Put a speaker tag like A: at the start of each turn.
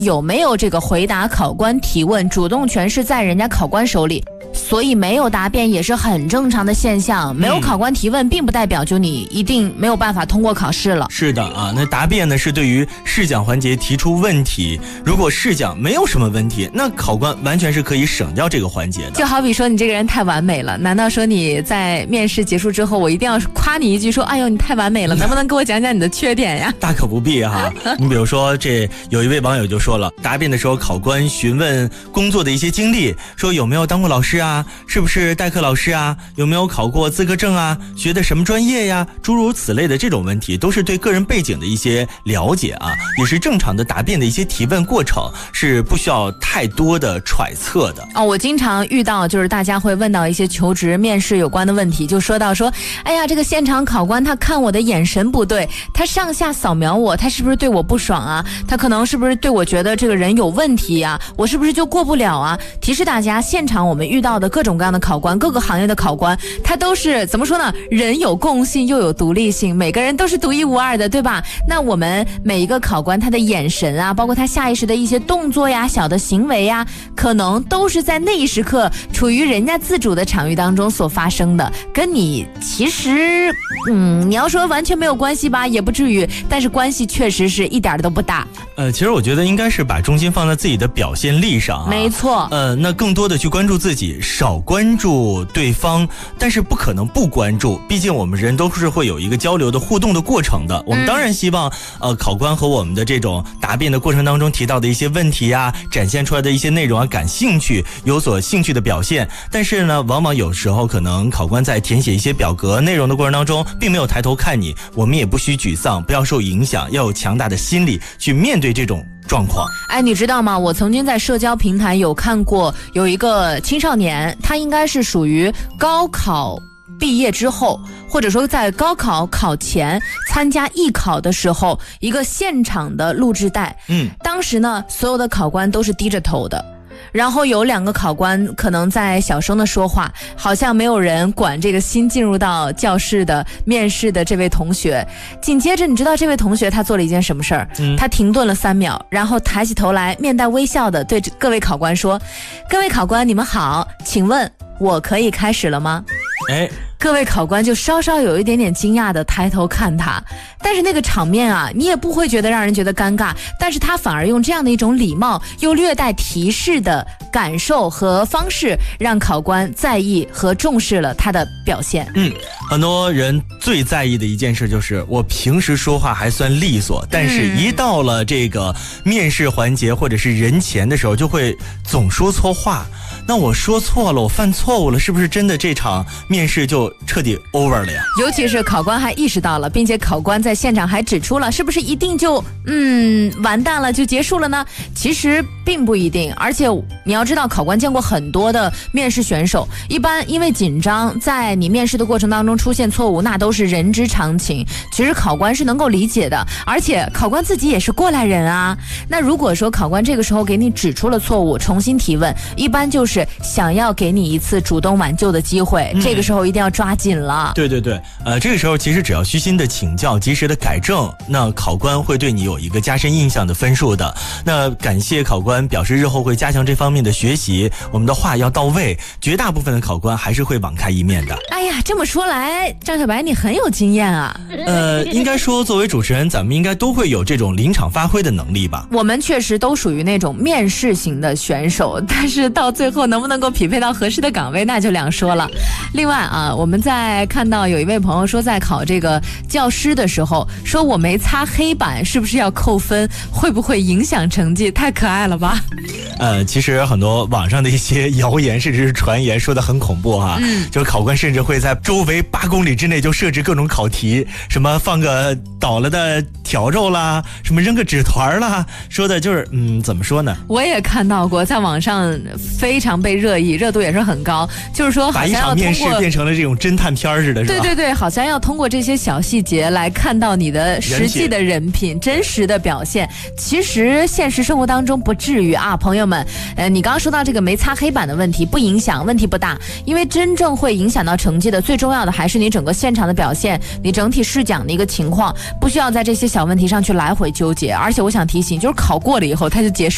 A: 有没有这个回答考官提问，主动权是在人家考官手里。所以没有答辩也是很正常的现象，没有考官提问并不代表就你一定没有办法通过考试了。
B: 是的啊，那答辩呢是对于试讲环节提出问题，如果试讲没有什么问题，那考官完全是可以省掉这个环节的。
A: 就好比说你这个人太完美了，难道说你在面试结束之后我一定要夸你一句说哎呦你太完美了，能不能给我讲讲你的缺点呀？
B: 大可不必哈。你比如说这有一位网友就说了，答辩的时候考官询问工作的一些经历，说有没有当过老师啊，是不是代课老师啊，有没有考过资格证啊，学的什么专业呀，诸如此类的这种问题都是对个人背景的一些了解啊，也是正常的答辩的一些提问过程，是不需要太多的揣测的。
A: 我经常遇到就是大家会问到一些求职面试有关的问题，就说到说哎呀这个现场考官他看我的眼神不对，他上下扫描我，他是不是对我不爽啊，他可能是不是对我觉得这个人有问题啊，我是不是就过不了啊。提示大家，现场我们遇到的各种各样的考官，各个行业的考官，他都是怎么说呢，人有共性又有独立性，每个人都是独一无二的，对吧？那我们每一个考官他的眼神啊，包括他下意识的一些动作呀，小的行为呀，可能都是在那一时刻处于人家自主的场域当中所发生的，跟你其实你要说完全没有关系吧也不至于，但是关系确实是一点都不大。
B: 其实我觉得应该是把重心放在自己的表现力上啊。
A: 没错。
B: 那更多的去关注自己，少关注对方，但是不可能不关注，毕竟我们人都是会有一个交流的互动的过程的。我们当然希望考官和我们的这种答辩的过程当中提到的一些问题啊，展现出来的一些内容啊，感兴趣，有所兴趣的表现。但是呢，往往有时候可能考官在填写一些表格内容的过程当中并没有抬头看你，我们也不需沮丧，不要受影响，要有强大的心理去面对这种状况。
A: 你知道吗？我曾经在社交平台有看过有一个青少年，他应该是属于高考毕业之后，或者说在高考考前参加艺考的时候，一个现场的录制带。当时呢，所有的考官都是低着头的。然后有2个考官可能在小声的说话，好像没有人管这个新进入到教室的面试的这位同学。紧接着你知道这位同学他做了一件什么事儿？他停顿了3秒，然后抬起头来，面带微笑的对各位考官说，各位考官你们好，请问我可以开始了吗？各位考官就稍稍有一点点惊讶的抬头看他，但是那个场面啊，你也不会觉得让人觉得尴尬，但是他反而用这样的一种礼貌又略带提示的感受和方式，让考官在意和重视了他的表现。
B: 很多人最在意的一件事就是我平时说话还算利索，但是一到了这个面试环节或者是人前的时候，就会总说错话。那我说错了，我犯错误了，是不是真的这场面试就彻底 over 了呀？尤
A: 其是考官还意识到了，并且考官在现场还指出了，是不是一定就完蛋了就结束了呢？其实并不一定，而且你要知道，考官见过很多的面试选手，一般因为紧张，在你面试的过程当中出现错误，那都是人之常情，其实考官是能够理解的，而且考官自己也是过来人啊。那如果说考官这个时候给你指出了错误，重新提问，一般就是想要给你一次主动挽救的机会，这个时候一定要抓紧了。
B: 对，这个时候其实只要虚心的请教，及时的改正，那考官会对你有一个加深印象的分数的。那感谢考官，表示日后会加强这方面的学习，我们的话要到位，绝大部分的考官还是会网开一面的。
A: 哎呀，这么说来，张小白你很有经验啊。
B: 应该说作为主持人，咱们应该都会有这种临场发挥的能力吧。
A: 我们确实都属于那种面试型的选手，但是到最后能不能够匹配到合适的岗位，那就两说了。另外啊，我们在看到有一位朋友说，在考这个教师的时候，说我没擦黑板，是不是要扣分？会不会影响成绩？太可爱了吧？
B: 其实很多网上的一些谣言甚至是传言说的很恐怖哈，就是考官甚至会在周围8公里之内就设置各种考题，什么放个倒了的笤帚啦，什么扔个纸团啦，说的就是怎么说呢？
A: 我也看到过，在网上非常被热议，热度也是很高，就是说好像要通过把一
B: 场面试变成了这种侦探片似的，是吧？
A: 对，好像要通过这些小细节来看到你的实际的人品真实的表现。其实现实生活当中不至于啊，朋友们，你刚刚说到这个没擦黑板的问题，不影响，问题不大，因为真正会影响到成绩的，最重要的还是你整个现场的表现，你整体试讲的一个情况，不需要在这些小问题上去来回纠结。而且我想提醒，就是考过了以后它就结束。